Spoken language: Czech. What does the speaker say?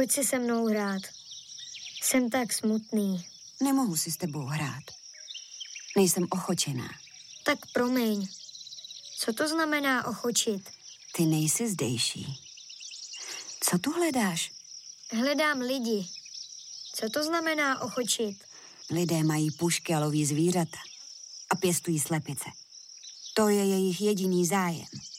Pojď si se mnou hrát. Jsem tak smutný. Nemohu si s tebou hrát. Nejsem ochočená. Tak promiň. Co to znamená ochočit? Ty nejsi zdejší. Co tu hledáš? Hledám lidi. Co to znamená ochočit? Lidé mají pušky a loví zvířata. A pěstují slepice. To je jejich jediný zájem.